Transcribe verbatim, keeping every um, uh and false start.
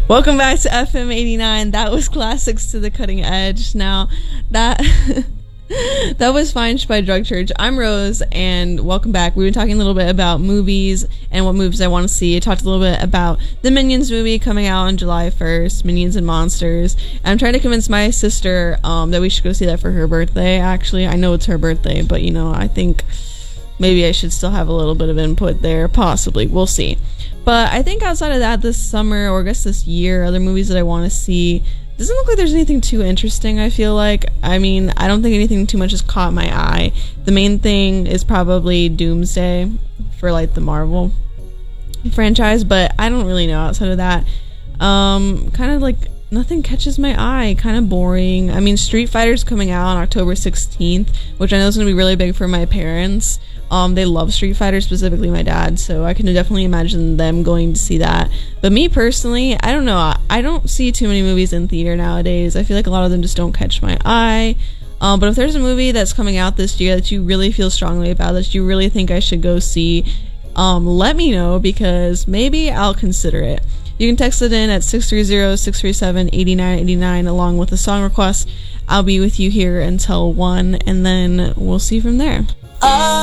Welcome back to F M eighty-nine. That was Classics to the Cutting Edge. Now, that that was Fine by Drug Church. I'm Rose, and welcome back. We've been talking a little bit about movies and what movies I want to see. I talked a little bit about the Minions movie coming out on July first, Minions and Monsters. And I'm trying to convince my sister um, that we should go see that for her birthday, actually. I know it's her birthday, but, you know, I think maybe I should still have a little bit of input there. Possibly. We'll see. But I think outside of that, this summer, or I guess this year, other movies that I want to see, doesn't look like there's anything too interesting, I feel like. I mean, I don't think anything too much has caught my eye. The main thing is probably Doomsday for, like, the Marvel franchise, but I don't really know outside of that. Um, kind of, like, nothing catches my eye. Kind of boring. I mean, Street Fighter's coming out on October sixteenth, which I know is going to be really big for my parents. Um, they love Street Fighter, specifically my dad, so I can definitely imagine them going to see that. But me personally, I don't know. I don't see too many movies in theater nowadays. I feel like a lot of them just don't catch my eye. Um, but if there's a movie that's coming out this year that you really feel strongly about, that you really think I should go see, um, let me know, because maybe I'll consider it. You can text it in at six three zero, six three seven, eight nine eight nine along with a song request. I'll be with you here until one, and then we'll see from there. Uh-